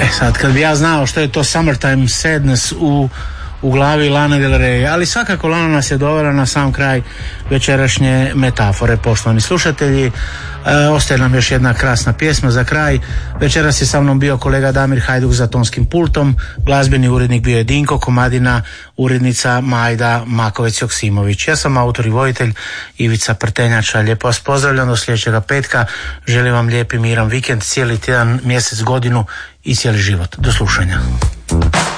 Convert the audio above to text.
Sad kad bi ja znao što je to Summertime Sadness u glavi Lana Del Rey, ali svakako Lana nas je dovela na sam kraj večerašnje metafore, poštovani slušatelji. Ostaje nam još jedna krasna pjesma za kraj. Večeras je sa mnom bio kolega Damir Hajduk za tonskim pultom, glazbeni urednik bio je Dinko Komadina, urednica Majda Makovec-Joksimović. Ja sam autor i voditelj Ivica Prtenjača. Lijepo vas pozdravljam do sljedećega petka. Želim vam lijep i miran vikend, cijeli tjedan, mjesec, godinu i cijeli život. Do slušanja.